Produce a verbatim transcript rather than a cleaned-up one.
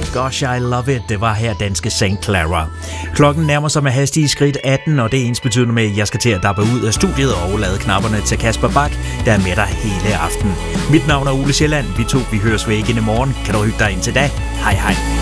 Gosh, I Love It. Det var her danske Saint Clara. Klokken nærmer sig med hastige skridt atten, og det er ensbetydende med, at jeg skal til at dappe ud af studiet og lade knapperne til Kasper Bak, der er med dig hele aften. Mit navn er Ole Sjælland. Vi to, vi høres ved igen i morgen. Kan du hygge dig indtil da? Hej hej.